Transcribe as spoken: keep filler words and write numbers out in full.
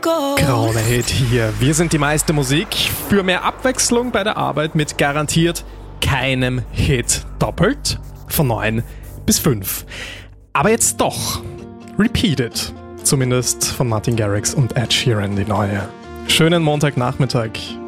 Krone Hit hier. Wir sind die meiste Musik. Für mehr Abwechslung bei der Arbeit mit garantiert keinem Hit doppelt. Von neun bis fünf. Aber jetzt doch. Repeated. Zumindest von Martin Garrix und Ed Sheeran die neue. Schönen Montagnachmittag.